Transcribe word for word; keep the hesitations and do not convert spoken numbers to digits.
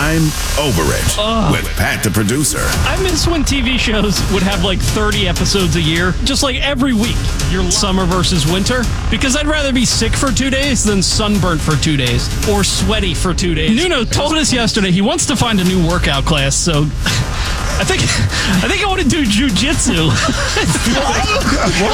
I'm Over It Ugh. with Pat the producer. I miss when T V shows would have like thirty episodes a year, just like every week. Your summer versus winter. Because I'd rather be sick for two days than sunburnt for two days or sweaty for two days. Nuno told us yesterday he wants to find a new workout class, so I think I think I want to do jujitsu.